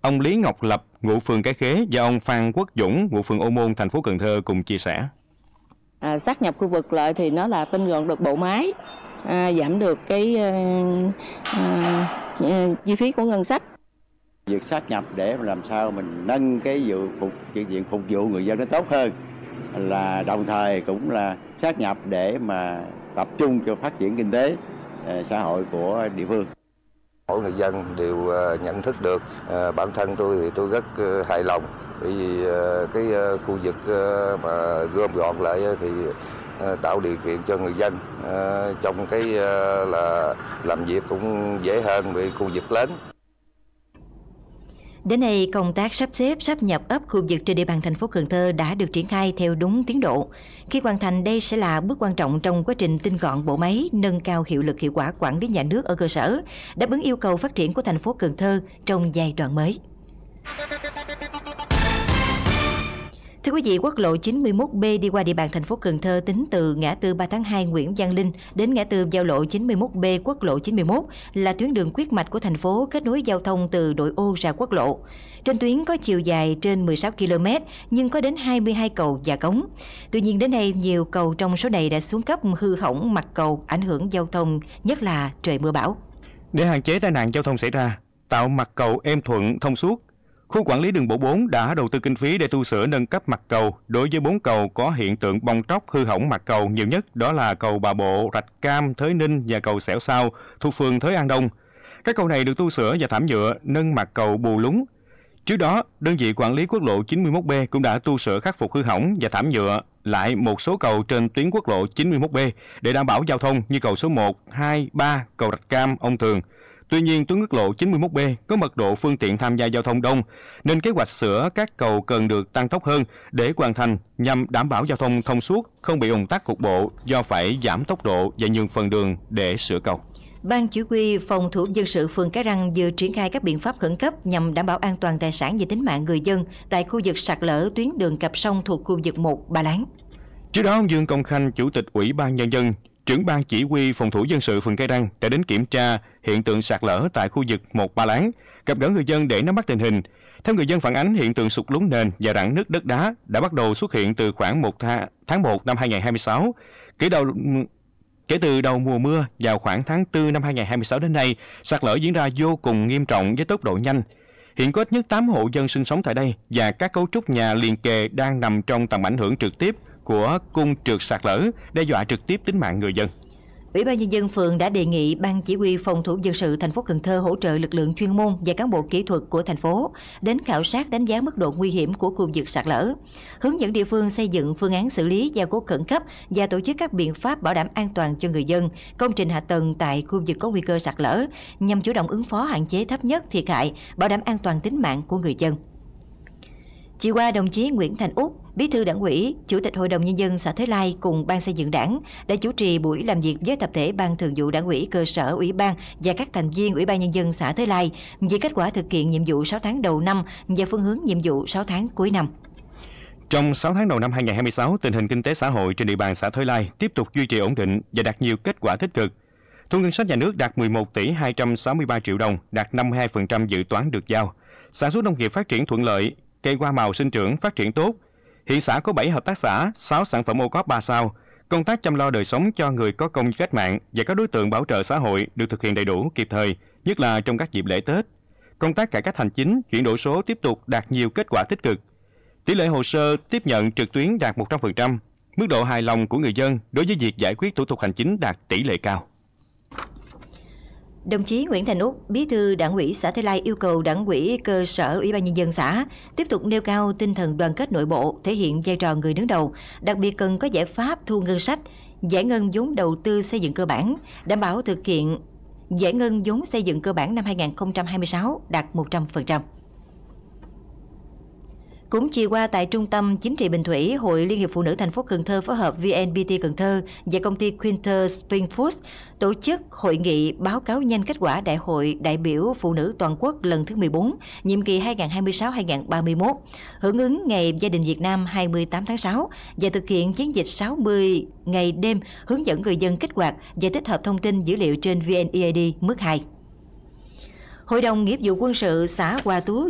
Ông Lý Ngọc Lập, ngụ phường Cái Khế và ông Phan Quốc Dũng, ngụ phường Ô Môn, thành phố Cần Thơ cùng chia sẻ. Sáp nhập khu vực lại thì nó là tinh gọn được bộ máy, giảm được cái chi phí của ngân sách. Việc sát nhập để làm sao mình nâng cái chuyện phục vụ người dân nó tốt hơn, là đồng thời cũng là sát nhập để mà tập trung cho phát triển kinh tế xã hội của địa phương. Mỗi người dân đều nhận thức được, bản thân tôi thì tôi rất hài lòng, bởi vì cái khu vực mà gom gọn lại thì tạo điều kiện cho người dân trong cái là làm việc cũng dễ hơn với khu vực lớn. Đến nay, công tác sắp xếp sáp nhập ấp khu vực trên địa bàn thành phố Cần Thơ đã được triển khai theo đúng tiến độ. Khi hoàn thành, đây sẽ là bước quan trọng trong quá trình tinh gọn bộ máy, nâng cao hiệu lực hiệu quả quản lý nhà nước ở cơ sở, đáp ứng yêu cầu phát triển của thành phố Cần Thơ trong giai đoạn mới. Thưa quý vị, quốc lộ 91B đi qua địa bàn thành phố Cần Thơ tính từ ngã tư 3 tháng 2 Nguyễn Văn Linh đến ngã tư giao lộ 91B quốc lộ 91 là tuyến đường huyết mạch của thành phố, kết nối giao thông từ nội ô ra quốc lộ. Trên tuyến có chiều dài trên 16 km nhưng có đến 22 cầu và cống. Tuy nhiên đến nay nhiều cầu trong số này đã xuống cấp, hư hỏng mặt cầu, ảnh hưởng giao thông, nhất là trời mưa bão. Để hạn chế tai nạn giao thông xảy ra, tạo mặt cầu êm thuận thông suốt, Khu quản lý đường bộ 4 đã đầu tư kinh phí để tu sửa nâng cấp mặt cầu. Đối với 4 cầu có hiện tượng bong tróc hư hỏng mặt cầu nhiều nhất, đó là cầu Bà Bộ, Rạch Cam, Thới Ninh và cầu Xẻo Sao thuộc phường Thới An Đông. Các cầu này được tu sửa và thảm nhựa, nâng mặt cầu bù lún. Trước đó, đơn vị quản lý quốc lộ 91B cũng đã tu sửa khắc phục hư hỏng và thảm nhựa lại một số cầu trên tuyến quốc lộ 91B để đảm bảo giao thông như cầu số 1, 2, 3, cầu Rạch Cam, Ông Thường. Tuy nhiên, tuyến quốc lộ 91B có mật độ phương tiện tham gia giao thông đông, nên kế hoạch sửa các cầu cần được tăng tốc hơn để hoàn thành nhằm đảm bảo giao thông thông suốt, không bị ùn tắc cục bộ do phải giảm tốc độ và nhường phần đường để sửa cầu. Ban chỉ huy phòng thủ dân sự phường Cái Răng vừa triển khai các biện pháp khẩn cấp nhằm đảm bảo an toàn tài sản và tính mạng người dân tại khu vực sạt lở tuyến đường cặp sông thuộc khu vực 1 Ba Láng. Trước đó, ông Dương Công Khanh, Chủ tịch Ủy ban Nhân dân, trưởng ban chỉ huy phòng thủ dân sự phường Cái Răng đã đến kiểm tra hiện tượng sạt lở tại khu vực 1 Ba Láng, gặp gỡ người dân để nắm bắt tình hình. Theo người dân phản ánh, hiện tượng sụt lún nền và rạn nứt đất đá đã bắt đầu xuất hiện từ khoảng tháng 1 năm 2026. Kể từ đầu mùa mưa vào khoảng tháng 4 năm 2026 đến nay, sạt lở diễn ra vô cùng nghiêm trọng với tốc độ nhanh. Hiện có ít nhất 8 hộ dân sinh sống tại đây và các cấu trúc nhà liền kề đang nằm trong tầm ảnh hưởng trực tiếp của cung trượt sạt lở, đe dọa trực tiếp tính mạng người dân. Ủy ban Nhân dân phường đã đề nghị Ban chỉ huy phòng thủ dân sự thành phố Cần Thơ hỗ trợ lực lượng chuyên môn và cán bộ kỹ thuật của thành phố đến khảo sát đánh giá mức độ nguy hiểm của khu vực sạt lở, hướng dẫn địa phương xây dựng phương án xử lý gia cố khẩn cấp và tổ chức các biện pháp bảo đảm an toàn cho người dân, công trình hạ tầng tại khu vực có nguy cơ sạt lở nhằm chủ động ứng phó, hạn chế thấp nhất thiệt hại, bảo đảm an toàn tính mạng của người dân. Chiều qua, đồng chí Nguyễn Thành Úc, Bí thư Đảng ủy, Chủ tịch Hội đồng Nhân dân xã Thới Lai cùng Ban xây dựng Đảng đã chủ trì buổi làm việc với tập thể Ban Thường vụ Đảng ủy cơ sở, Ủy ban và các thành viên Ủy ban Nhân dân xã Thới Lai về kết quả thực hiện nhiệm vụ 6 tháng đầu năm và phương hướng nhiệm vụ 6 tháng cuối năm. Trong 6 tháng đầu năm 2026, tình hình kinh tế xã hội trên địa bàn xã Thới Lai tiếp tục duy trì ổn định và đạt nhiều kết quả tích cực. Thu ngân sách nhà nước đạt 11 tỷ 263 triệu đồng, đạt 52% dự toán được giao. Sản xuất nông nghiệp phát triển thuận lợi, cây hoa màu sinh trưởng phát triển tốt. Hiện xã có 7 hợp tác xã, 6 sản phẩm ô cóp 3 sao. Công tác chăm lo đời sống cho người có công với cách mạng và các đối tượng bảo trợ xã hội được thực hiện đầy đủ, kịp thời, nhất là trong các dịp lễ Tết. Công tác cải cách hành chính, chuyển đổi số tiếp tục đạt nhiều kết quả tích cực. Tỷ lệ hồ sơ tiếp nhận trực tuyến đạt 100%. Mức độ hài lòng của người dân đối với việc giải quyết thủ tục hành chính đạt tỷ lệ cao. Đồng chí Nguyễn Thành Úc, Bí thư Đảng ủy xã Thới Lai yêu cầu Đảng ủy cơ sở, Ủy ban Nhân dân xã tiếp tục nêu cao tinh thần đoàn kết nội bộ, thể hiện vai trò người đứng đầu, đặc biệt cần có giải pháp thu ngân sách, giải ngân vốn đầu tư xây dựng cơ bản, đảm bảo thực hiện giải ngân vốn xây dựng cơ bản năm 2026 đạt 100%. Cũng chiều qua tại Trung tâm Chính trị Bình Thủy, Hội Liên hiệp Phụ nữ thành phố Cần Thơ phối hợp VNPT Cần Thơ và công ty Quinter Spring Foods tổ chức hội nghị báo cáo nhanh kết quả Đại hội đại biểu Phụ nữ toàn quốc lần thứ 14, nhiệm kỳ 2026-2031, hưởng ứng Ngày Gia đình Việt Nam 28 tháng 6 và thực hiện chiến dịch 60 ngày đêm hướng dẫn người dân kích hoạt và tích hợp thông tin dữ liệu trên VNeID mức 2. Hội đồng Nghĩa vụ quân sự xã Hòa Tú